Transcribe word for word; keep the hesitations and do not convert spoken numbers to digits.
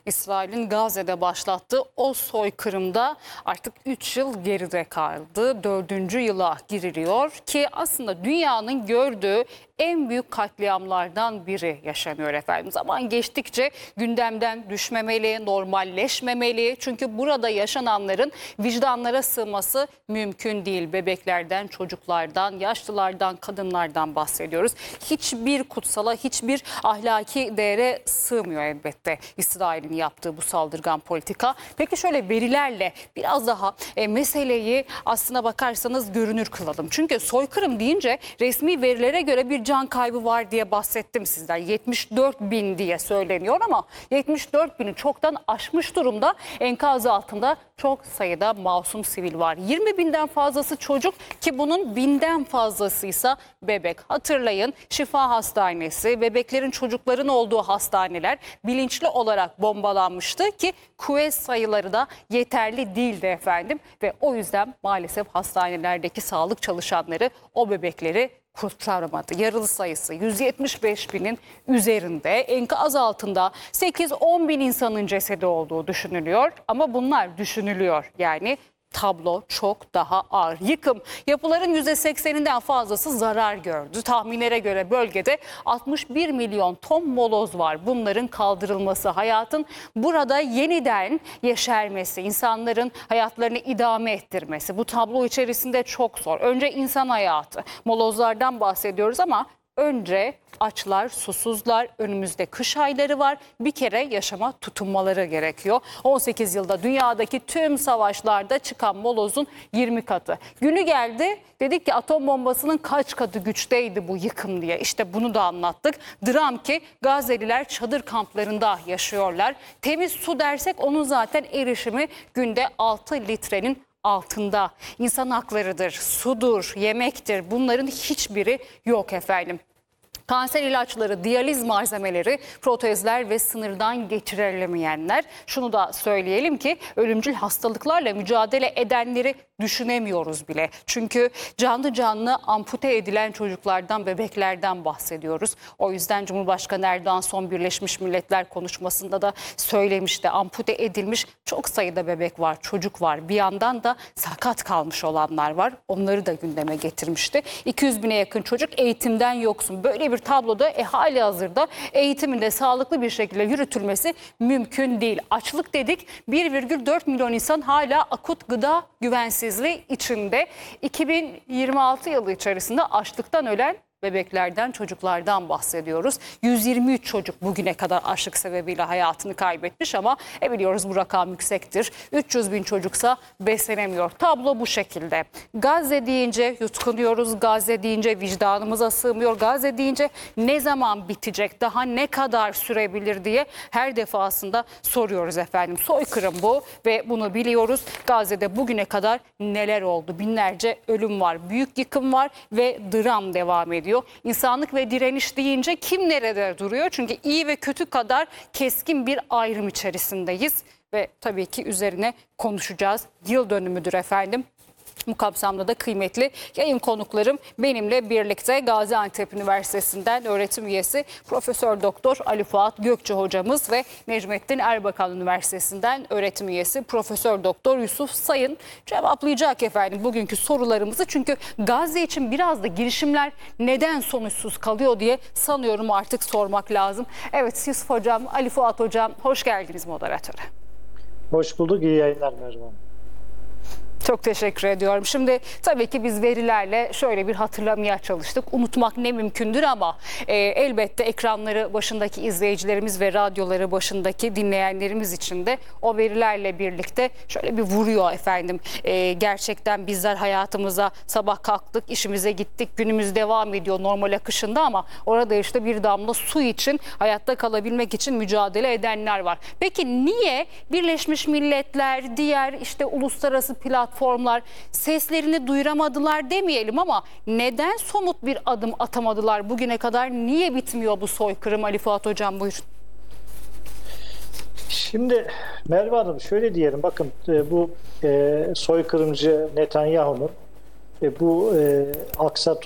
İsrail'in Gazze'de başlattığı o soykırımda artık üç yıl geride kaldı. dördüncü yıla giriliyor ki aslında dünyanın gördüğü en büyük katliamlardan biri yaşanıyor efendim. Zaman geçtikçe gündemden düşmemeli, normalleşmemeli. Çünkü burada yaşananların vicdanlara sığması mümkün değil. Bebeklerden, çocuklardan, yaşlılardan, kadınlardan bahsediyoruz. Hiçbir kutsala, hiçbir ahlaki değere sığmıyor elbette İsrail'in yaptığı bu saldırgan politika. Peki şöyle verilerle biraz daha e, meseleyi aslına bakarsanız görünür kılalım. Çünkü soykırım deyince resmi verilere göre bir can kaybı var diye bahsettim sizden. yetmiş dört bin diye söyleniyor ama yetmiş dört bini çoktan aşmış durumda. Enkaz altında çok sayıda masum sivil var. yirmi binden fazlası çocuk ki bunun binden fazlasıysa bebek. Hatırlayın, Şifa Hastanesi, bebeklerin, çocukların olduğu hastaneler bilinçli olarak bombalanmıştı ki kuvvet sayıları da yeterli değildi efendim. Ve o yüzden maalesef hastanelerdeki sağlık çalışanları o bebekleri kurtaramadı. Yaralı sayısı yüz yetmiş beş binin üzerinde, enkaz altında sekiz on bin insanın cesedi olduğu düşünülüyor. Ama bunlar düşünülüyor, yani tablo çok daha ağır. Yıkım, yapıların yüzde sekseninden fazlası zarar gördü. Tahminlere göre bölgede altmış bir milyon ton moloz var. Bunların kaldırılması, hayatın burada yeniden yeşermesi, insanların hayatlarını idame ettirmesi bu tablo içerisinde çok zor. Önce insan hayatı, molozlardan bahsediyoruz ama önce açlar, susuzlar, önümüzde kış ayları var. Bir kere yaşama tutunmaları gerekiyor. on sekiz yılda dünyadaki tüm savaşlarda çıkan molozun yirmi katı. Günü geldi, dedik ki atom bombasının kaç katı güçteydi bu yıkım diye. İşte bunu da anlattık. Dram ki Gazze'liler çadır kamplarında yaşıyorlar. Temiz su dersek onun zaten erişimi günde altı litrenin altında. İnsan haklarıdır, sudur, yemektir, bunların hiçbiri yok efendim. Kanser ilaçları, diyaliz malzemeleri, protezler ve sınırdan geçirilemeyenler. Şunu da söyleyelim ki ölümcül hastalıklarla mücadele edenleri düşünemiyoruz bile. Çünkü canlı canlı ampute edilen çocuklardan, bebeklerden bahsediyoruz. O yüzden Cumhurbaşkanı Erdoğan son Birleşmiş Milletler konuşmasında da söylemişti. Ampute edilmiş çok sayıda bebek var, çocuk var. Bir yandan da sakat kalmış olanlar var. Onları da gündeme getirmişti. iki yüz bine yakın çocuk eğitimden yoksun. Böyle bir tabloda e, hali hazırda eğitimin de sağlıklı bir şekilde yürütülmesi mümkün değil. Açlık dedik, bir virgül dört milyon insan hala akut gıda güvensizliği içinde. iki bin yirmi altı yılı içerisinde açlıktan ölen bebeklerden, çocuklardan bahsediyoruz. yüz yirmi üç çocuk bugüne kadar açlık sebebiyle hayatını kaybetmiş ama e biliyoruz bu rakam yüksektir. üç yüz bin çocuksa beslenemiyor. Tablo bu şekilde. Gazze deyince yutkunuyoruz. Gazze deyince vicdanımıza sığmıyor. Gazze deyince ne zaman bitecek, daha ne kadar sürebilir diye her defasında soruyoruz efendim. Soykırım bu ve bunu biliyoruz. Gazze'de bugüne kadar neler oldu? Binlerce ölüm var, büyük yıkım var ve dram devam ediyor. İnsanlık ve direniş deyince kim nerede duruyor? Çünkü iyi ve kötü kadar keskin bir ayrım içerisindeyiz ve tabii ki üzerine konuşacağız. Yıl dönümüdür efendim. Bu kapsamda da kıymetli yayın konuklarım benimle birlikte. Gaziantep Üniversitesi'nden öğretim üyesi Profesör Doktor Ali Fuat Gökçe hocamız ve Necmettin Erbakan Üniversitesi'nden öğretim üyesi Profesör Doktor Yusuf Sayın cevaplayacak efendim bugünkü sorularımızı. Çünkü Gazze için biraz da girişimler neden sonuçsuz kalıyor diye sanıyorum artık sormak lazım. Evet, Yusuf hocam, Ali Fuat hocam, hoş geldiniz moderatöre. Hoş bulduk, iyi yayınlar Merve Hanım. Çok teşekkür ediyorum. Şimdi tabii ki biz verilerle şöyle bir hatırlamaya çalıştık. Unutmak ne mümkündür ama e, elbette ekranları başındaki izleyicilerimiz ve radyoları başındaki dinleyenlerimiz için de o verilerle birlikte şöyle bir vuruyor efendim. E, gerçekten bizler hayatımıza sabah kalktık, işimize gittik, günümüz devam ediyor normal akışında ama orada işte bir damla su için, hayatta kalabilmek için mücadele edenler var. Peki niye Birleşmiş Milletler, diğer işte uluslararası platformlar formlar seslerini duyuramadılar demeyelim ama neden somut bir adım atamadılar bugüne kadar? Niye bitmiyor bu soykırım? Ali Fuat hocam buyurun. Şimdi Merve Hanım şöyle diyelim, bakın bu e, soykırımcı Netanyahu'nun e, bu e, Aksa